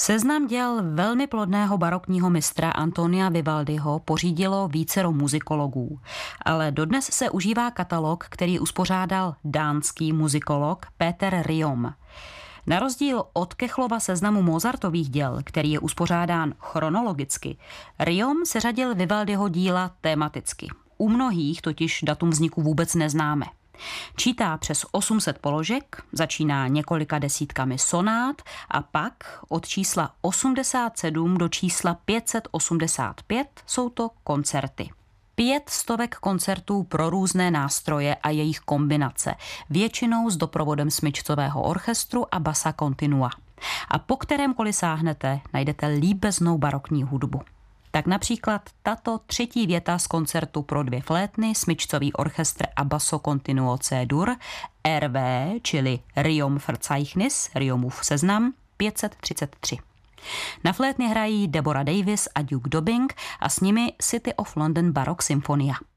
Seznam děl velmi plodného barokního mistra Antonia Vivaldiho pořídilo vícero muzikologů, ale dodnes se užívá katalog, který uspořádal dánský muzikolog Peter Riom. Na rozdíl od Kechlova seznamu Mozartových děl, který je uspořádán chronologicky, Riom seřadil Vivaldiho díla tematicky. U mnohých totiž datum vzniku vůbec neznáme. Čítá přes 800 položek, začíná několika desítkami sonát a pak od čísla 87 do čísla 585 jsou to koncerty. 500 koncertů pro různé nástroje a jejich kombinace, většinou s doprovodem smyčcového orchestru a bassa continua. A po kterémkoliv sáhnete, najdete líbeznou barokní hudbu. Tak například tato třetí věta z koncertu pro dvě flétny, smyčcový orchestr a basso continuo C-dur, RV, čili Riom Verzeichnis, Riomův seznam, 533. Na flétny hrají Deborah Davis a Duke Dobbing a s nimi City of London Baroque Symphonia.